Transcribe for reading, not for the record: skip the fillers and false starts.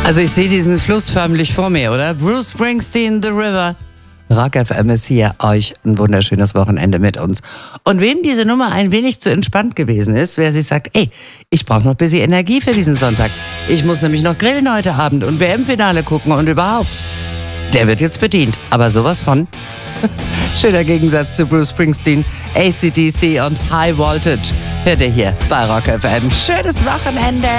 Also ich sehe diesen Fluss förmlich vor mir, oder? Bruce Springsteen, The River. Rock FM ist hier, euch ein wunderschönes Wochenende mit uns. Und wem diese Nummer ein wenig zu entspannt gewesen ist, wer sich sagt, ey, ich brauche noch ein bisschen Energie für diesen Sonntag. Ich muss nämlich noch grillen heute Abend und WM-Finale gucken und überhaupt. Der wird jetzt bedient, aber sowas von. Schöner Gegensatz zu Bruce Springsteen, AC/DC und High Voltage. Hört ihr hier bei Rock FM. Schönes Wochenende.